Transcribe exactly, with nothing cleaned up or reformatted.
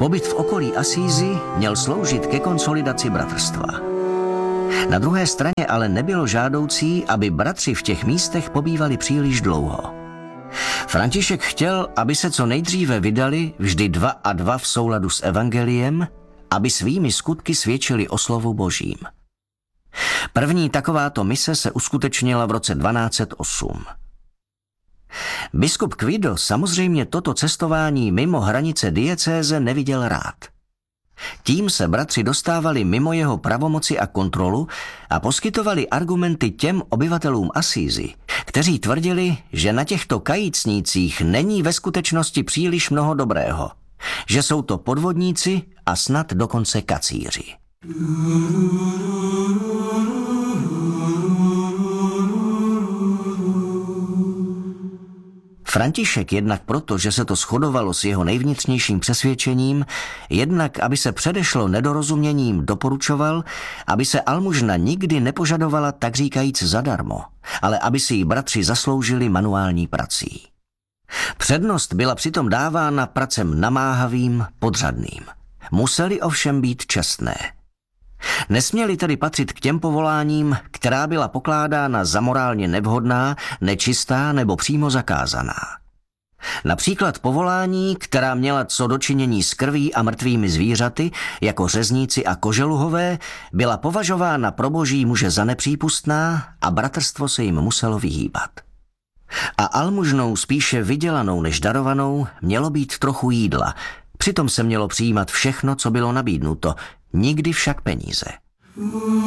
Pobyt v okolí Asízy měl sloužit ke konsolidaci bratrstva. Na druhé straně ale nebylo žádoucí, aby bratři v těch místech pobývali příliš dlouho. František chtěl, aby se co nejdříve vydali vždy dva a dva v souladu s evangeliem, aby svými skutky svědčili o slovu Božím. První takováto mise se uskutečnila v roce dvanáct set osm. Biskup Guido samozřejmě toto cestování mimo hranice diecéze neviděl rád. Tím se bratři dostávali mimo jeho pravomoci a kontrolu a poskytovali argumenty těm obyvatelům Asízy, kteří tvrdili, že na těchto kajícnících není ve skutečnosti příliš mnoho dobrého, že jsou to podvodníci a snad dokonce kacíři. František jednak proto, že se to shodovalo s jeho nejvnitřnějším přesvědčením, jednak, aby se předešlo nedorozuměním, doporučoval, aby se almužna nikdy nepožadovala tak říkajíc zadarmo, ale aby si ji bratři zasloužili manuální prací. Přednost byla přitom dávána pracem namáhavým, podřadným. Museli ovšem být čestné. Nesměli tedy patřit k těm povoláním, která byla pokládána za morálně nevhodná, nečistá nebo přímo zakázaná. Například povolání, která měla co dočinění s krví a mrtvými zvířaty, jako řezníci a koželuhové, byla považována pro boží muže za nepřípustná a bratrstvo se jim muselo vyhýbat. A almužnou spíše vydělanou než darovanou mělo být trochu jídla, přitom se mělo přijímat všechno, co bylo nabídnuto, nikdy však peníze.